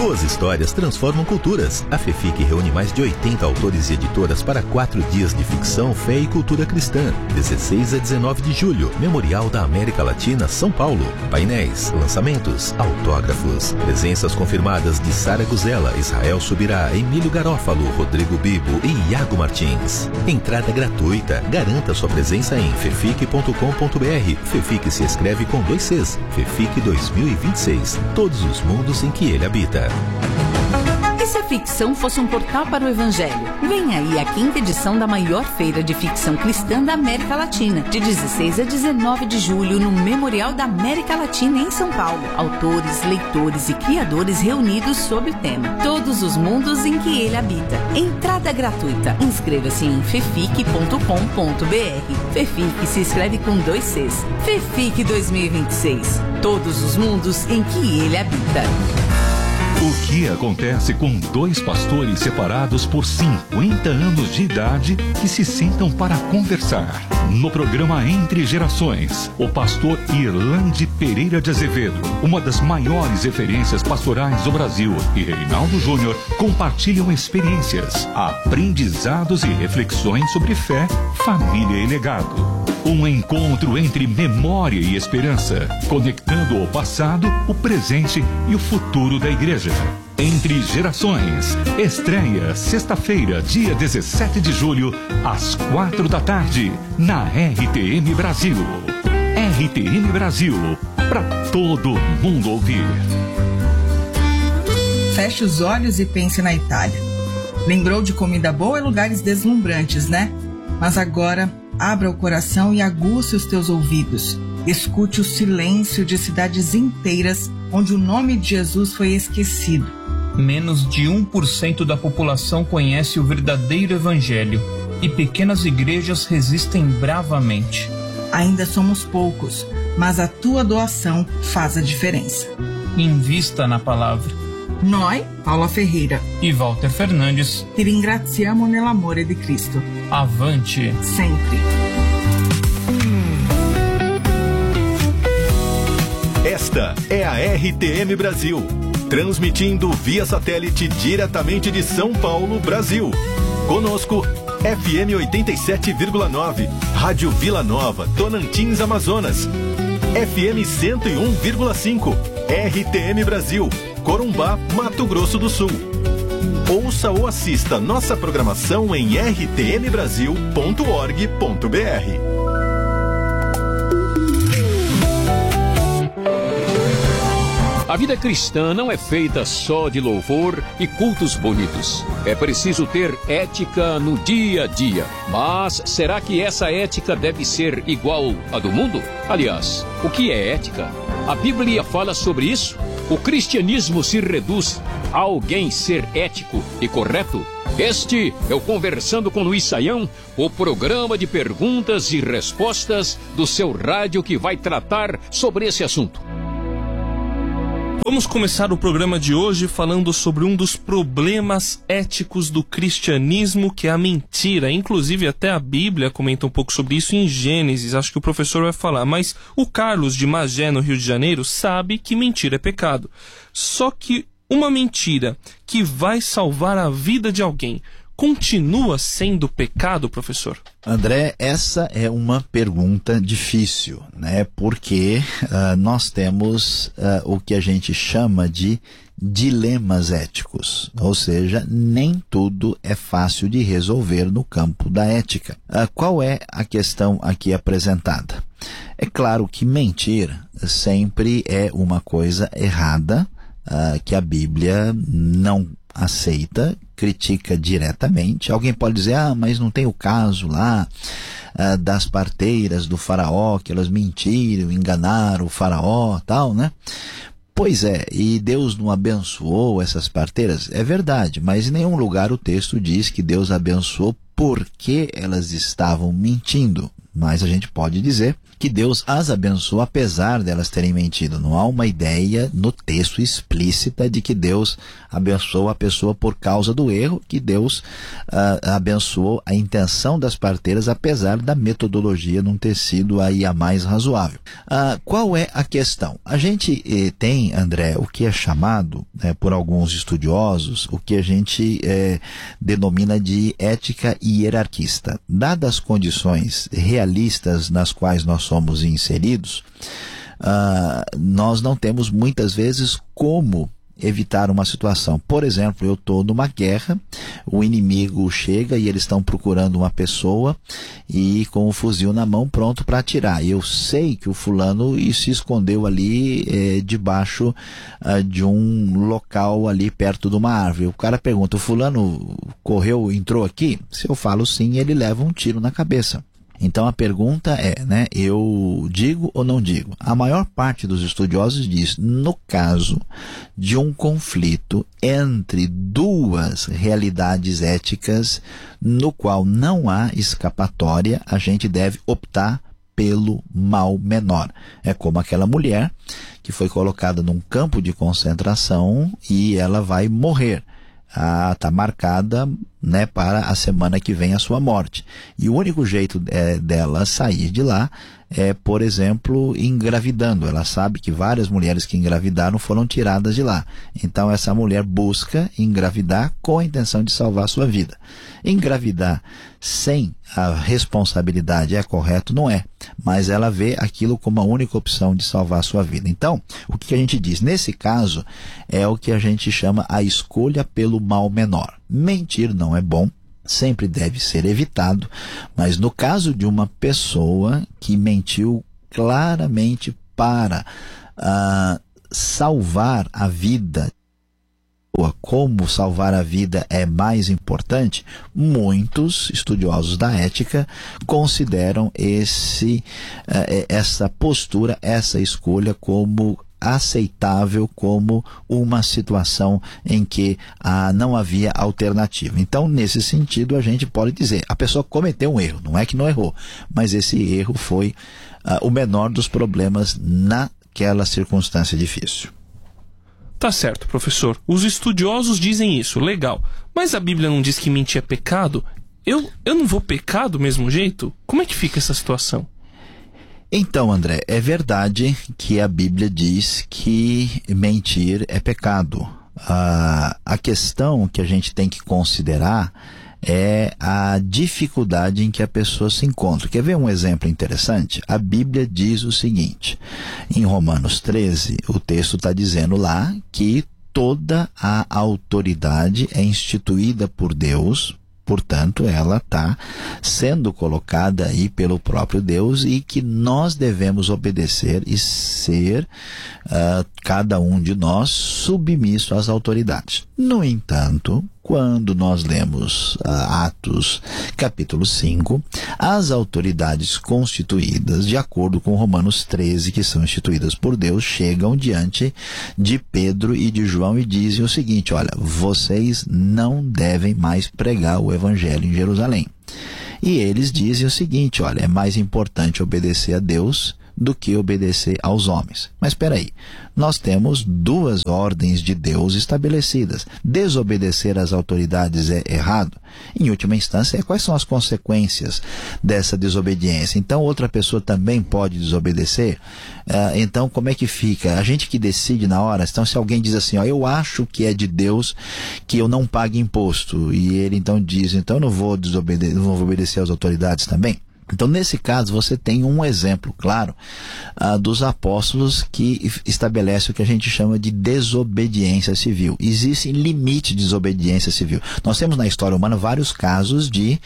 Boas histórias transformam culturas. A FEFIC reúne mais de 80 autores e editoras para 4 dias de ficção, fé e cultura cristã. 16 a 19 de julho, Memorial da América Latina, São Paulo. Painéis, lançamentos, autógrafos. Presenças confirmadas de Sara Guzella, Israel Subirá, Emílio Garófalo, Rodrigo Bibo e Iago Martins. Entrada gratuita. Garanta sua presença em fefic.com.br. FEFIC se escreve com 2 Cs. FEFIC 2026. Todos os mundos em que ele habita. E se a ficção fosse um portal para o Evangelho? Vem aí a 5ª edição da maior feira de ficção cristã da América Latina, de 16 a 19 de julho, no Memorial da América Latina, em São Paulo. Autores, leitores e criadores reunidos sob o tema Todos os mundos em que ele habita. Entrada gratuita. Inscreva-se em fefic.com.br. FEFIC se escreve com 2 Cs. FEFIC 2026. Todos os mundos em que ele habita. O que acontece com 2 pastores separados por 50 anos de idade que se sentam para conversar? No programa Entre Gerações, o pastor Irlande Pereira de Azevedo, uma das maiores referências pastorais do Brasil, e Reinaldo Júnior compartilham experiências, aprendizados e reflexões sobre fé, família e legado. Um encontro entre memória e esperança, conectando o passado, o presente e o futuro da igreja. Entre Gerações, estreia sexta-feira, dia 17 de julho, às 4 da tarde, na RTM Brasil. RTM Brasil, para todo mundo ouvir. Feche os olhos e pense na Itália. Lembrou de comida boa e lugares deslumbrantes, né? Mas agora, abra o coração e aguce os teus ouvidos. Escute o silêncio de cidades inteiras onde o nome de Jesus foi esquecido. Menos de 1% da população conhece o verdadeiro evangelho e pequenas igrejas resistem bravamente. Ainda somos poucos, mas a tua doação faz a diferença. Invista na palavra. Noi, Paula Ferreira e Walter Fernandes, ti ringraziamo nell'amore di Cristo. Avante sempre. Esta é a RTM Brasil, transmitindo via satélite diretamente de São Paulo, Brasil. Conosco, FM 87,9, Rádio Vila Nova, Tocantins, Amazonas. FM 101,5, RTM Brasil, Corumbá, Mato Grosso do Sul. Ouça ou assista nossa programação em rtmbrasil.org.br. A vida cristã não é feita só de louvor e cultos bonitos. É preciso ter ética no dia a dia. Mas será que essa ética deve ser igual à do mundo? Aliás, o que é ética? A Bíblia fala sobre isso? O cristianismo se reduz a alguém ser ético e correto? Este é o Conversando com Luiz Saião, o programa de perguntas e respostas do seu rádio que vai tratar sobre esse assunto. Vamos começar o programa de hoje falando sobre um dos problemas éticos do cristianismo, que é a mentira. Inclusive até a Bíblia comenta um pouco sobre isso em Gênesis, acho que o professor vai falar. Mas o Carlos de Magé, no Rio de Janeiro, sabe que mentira é pecado. Só que uma mentira que vai salvar a vida de alguém continua sendo pecado, professor? André, essa é uma pergunta difícil, né? Porque nós temos o que a gente chama de dilemas éticos, ou seja, nem tudo é fácil de resolver no campo da ética. Qual é a questão aqui apresentada? É claro que mentir sempre é uma coisa errada, que a Bíblia não aceita, critica diretamente. Alguém pode dizer, mas não tem o caso lá das parteiras do faraó, que elas mentiram, enganaram o faraó, tal, né? Pois é, e Deus não abençoou essas parteiras? É verdade, mas em nenhum lugar o texto diz que Deus abençoou porque elas estavam mentindo. mas a gente pode dizer que Deus as abençoou apesar delas terem mentido. Não há uma ideia no texto explícita de que Deus abençoou a pessoa por causa do erro, que Deus abençoou a intenção das parteiras apesar da metodologia não ter sido aí a mais razoável. Qual é a questão? A gente tem, André, o que é chamado por alguns estudiosos, o que a gente denomina de ética hierarquista. Dadas as condições realistas nas quais nós somos inseridos, nós não temos muitas vezes como evitar uma situação. Por exemplo, eu estou numa guerra, o inimigo chega e eles estão procurando uma pessoa e com o fuzil na mão pronto para atirar. Eu sei que o fulano se escondeu ali debaixo de um local ali perto de uma árvore. O cara pergunta, o fulano correu, entrou aqui? Se eu falo sim, ele leva um tiro na cabeça. Então a pergunta é, eu digo ou não digo? A maior parte dos estudiosos diz, no caso de um conflito entre duas realidades éticas, no qual não há escapatória, a gente deve optar pelo mal menor. É como aquela mulher que foi colocada num campo de concentração e ela vai morrer. Está marcada para a semana que vem a sua morte. E o único jeito dela sair de lá é, por exemplo, engravidando. Ela sabe que várias mulheres que engravidaram foram tiradas de lá. Então essa mulher busca engravidar com a intenção de salvar a sua vida. Engravidar sem a responsabilidade é correto? Não é. Mas ela vê aquilo como a única opção de salvar a sua vida. Então, o que a gente diz? Nesse caso, é o que a gente chama a escolha pelo mal menor. Mentir não é bom, sempre deve ser evitado, mas no caso de uma pessoa que mentiu claramente para salvar a vida, como salvar a vida é mais importante, muitos estudiosos da ética consideram essa postura, essa escolha como aceitável, como uma situação em que não havia alternativa. Então, nesse sentido, a gente pode dizer, a pessoa cometeu um erro, não é que não errou, mas esse erro foi o menor dos problemas naquela circunstância difícil. Tá certo, professor. Os estudiosos dizem isso, legal. Mas a Bíblia não diz que mentir é pecado? Eu não vou pecar do mesmo jeito? Como é que fica essa situação? Então, André, é verdade que a Bíblia diz que mentir é pecado. A questão que a gente tem que considerar é a dificuldade em que a pessoa se encontra. Quer ver um exemplo interessante? A Bíblia diz o seguinte, em Romanos 13, o texto está dizendo lá que toda a autoridade é instituída por Deus, portanto, ela está sendo colocada aí pelo próprio Deus e que nós devemos obedecer e ser, cada um de nós, submisso às autoridades. No entanto, quando nós lemos Atos capítulo 5, as autoridades constituídas, de acordo com Romanos 13, que são instituídas por Deus, chegam diante de Pedro e de João e dizem o seguinte, olha, vocês não devem mais pregar o evangelho em Jerusalém. E eles dizem o seguinte, olha, é mais importante obedecer a Deus do que obedecer aos homens. Mas espera aí, nós temos duas ordens de Deus estabelecidas. Desobedecer às autoridades é errado? Em última instância, quais são as consequências dessa desobediência? Então, outra pessoa também pode desobedecer? Então, como é que fica? A gente que decide na hora, então se alguém diz assim, eu acho que é de Deus que eu não pague imposto, e ele então diz, então eu não vou obedecer às autoridades também? Então, nesse caso, você tem um exemplo claro dos apóstolos que estabelece o que a gente chama de desobediência civil. Existe limite de desobediência civil. Nós temos na história humana vários casos de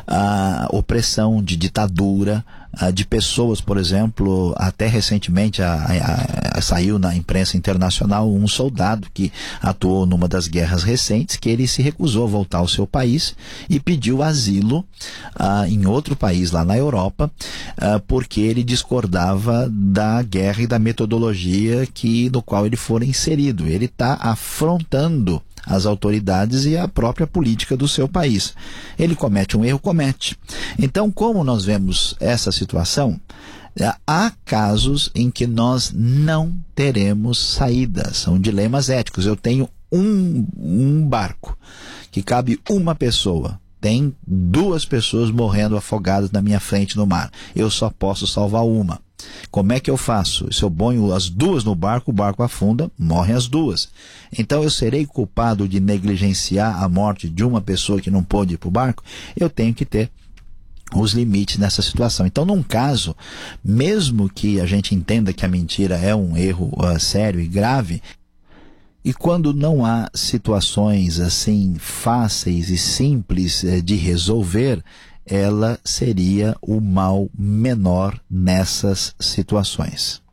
opressão, de ditadura, de pessoas, por exemplo, até recentemente saiu na imprensa internacional um soldado que atuou numa das guerras recentes, que ele se recusou a voltar ao seu país e pediu asilo em outro país lá na Europa, porque ele discordava da guerra e da metodologia no qual ele fora inserido. Ele está afrontando as autoridades e a própria política do seu país. Ele comete um erro? Comete. Então, como nós vemos essa situação, há casos em que nós não teremos saída, são dilemas éticos. Eu tenho um barco que cabe uma pessoa, tem 2 pessoas morrendo afogadas na minha frente no mar, eu só posso salvar uma. Como é que eu faço? Se eu ponho as 2 no barco, o barco afunda, morrem as 2. Então eu serei culpado de negligenciar a morte de uma pessoa que não pôde ir para o barco? Eu tenho que ter os limites nessa situação. Então, num caso, mesmo que a gente entenda que a mentira é um erro sério e grave, e quando não há situações assim fáceis e simples de resolver, ela seria o mal menor nessas situações.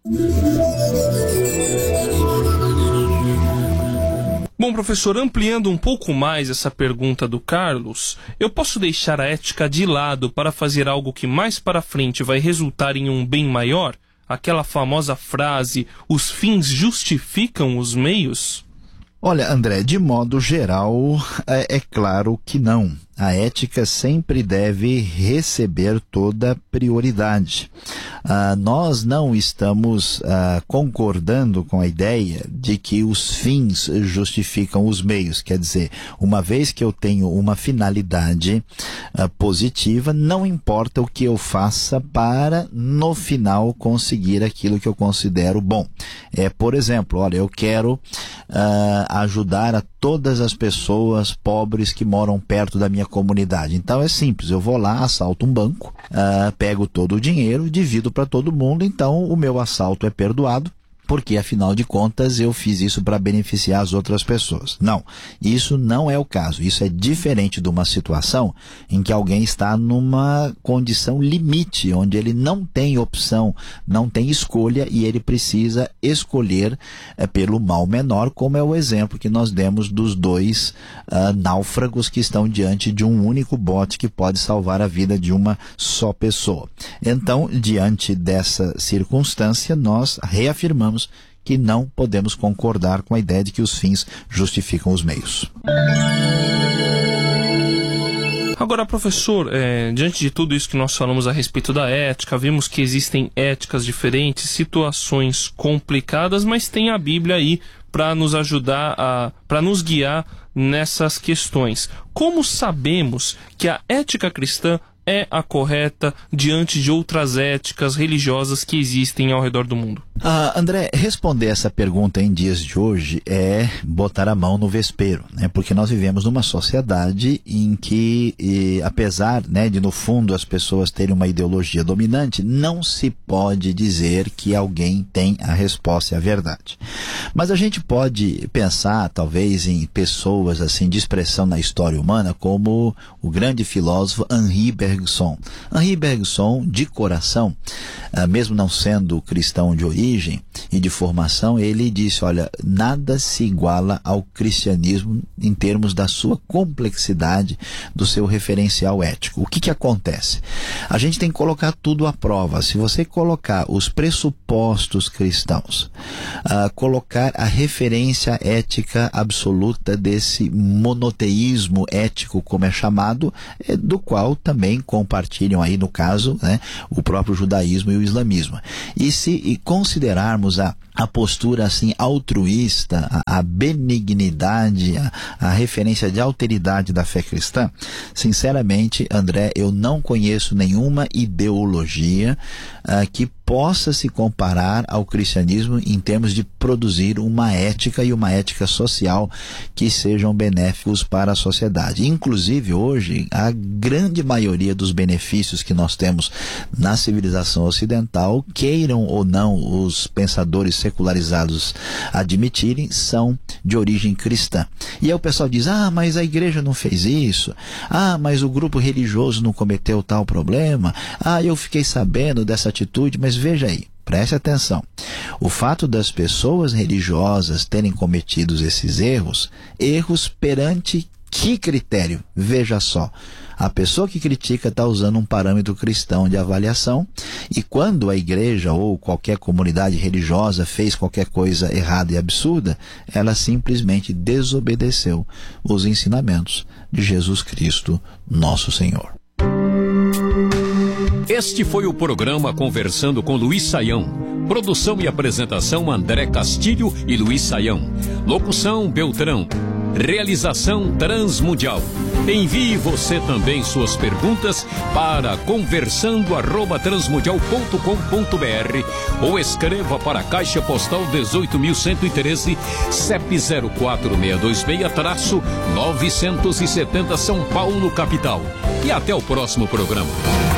Bom, professor, ampliando um pouco mais essa pergunta do Carlos, eu posso deixar a ética de lado para fazer algo que mais para frente vai resultar em um bem maior? Aquela famosa frase, os fins justificam os meios? Olha, André, de modo geral, é claro que não. A ética sempre deve receber toda prioridade. Nós não estamos concordando com a ideia de que os fins justificam os meios. Quer dizer, uma vez que eu tenho uma finalidade positiva, não importa o que eu faça para, no final, conseguir aquilo que eu considero bom. Por exemplo, olha, eu quero ajudar a todas as pessoas pobres que moram perto da minha comunidade. Então é simples, eu vou lá, assalto um banco, pego todo o dinheiro, divido para todo mundo, então o meu assalto é perdoado, porque afinal de contas eu fiz isso para beneficiar as outras pessoas. Não, isso não é o caso. Isso é diferente de uma situação em que alguém está numa condição limite, onde ele não tem opção, não tem escolha e ele precisa escolher pelo mal menor, como é o exemplo que nós demos dos 2 náufragos que estão diante de um único bote que pode salvar a vida de uma só pessoa. Então, diante dessa circunstância, nós reafirmamos que não podemos concordar com a ideia de que os fins justificam os meios. Agora, professor, diante de tudo isso que nós falamos a respeito da ética, vimos que existem éticas diferentes, situações complicadas, mas tem a Bíblia aí para nos ajudar, para nos guiar nessas questões. Como sabemos que a ética cristã é a correta diante de outras éticas religiosas que existem ao redor do mundo? André, responder essa pergunta em dias de hoje é botar a mão no vespeiro, né? Porque nós vivemos numa sociedade em que, apesar, né, de no fundo as pessoas terem uma ideologia dominante, não se pode dizer que alguém tem a resposta e a verdade. Mas a gente pode pensar, talvez, em pessoas assim de expressão na história humana, como o grande filósofo Henri Bergson. Henri Bergson, de coração, mesmo não sendo cristão de origem e de formação, ele disse, olha, nada se iguala ao cristianismo em termos da sua complexidade, do seu referencial ético. O que acontece? A gente tem que colocar tudo à prova. Se você colocar os pressupostos cristãos, colocar a referência ética absoluta desse monoteísmo ético, como é chamado, do qual também compartilham aí, no caso, né, o próprio judaísmo e o islamismo. E considerarmos a postura assim altruísta, a benignidade, a referência de alteridade da fé cristã, sinceramente, André, eu não conheço nenhuma ideologia que possa se comparar ao cristianismo em termos de produzir uma ética e uma ética social que sejam benéficos para a sociedade. Inclusive, hoje, a grande maioria dos benefícios que nós temos na civilização ocidental, queiram ou não os pensadores secularizados admitirem, são de origem cristã. E aí o pessoal diz, mas a igreja não fez isso, mas o grupo religioso não cometeu tal problema, eu fiquei sabendo dessa atitude, mas veja aí, preste atenção. O fato das pessoas religiosas terem cometido esses erros perante que critério? Veja só, A pessoa que critica está usando um parâmetro cristão de avaliação, e quando a igreja ou qualquer comunidade religiosa fez qualquer coisa errada e absurda, ela simplesmente desobedeceu os ensinamentos de Jesus Cristo, nosso Senhor. Este foi o programa Conversando com Luiz Saião. Produção e apresentação André Castilho e Luiz Saião. Locução Beltrão. Realização Transmundial. Envie você também suas perguntas para conversando@transmundial.com.br ou escreva para a Caixa Postal 18.113, CEP 04626-970 São Paulo, capital. E até o próximo programa.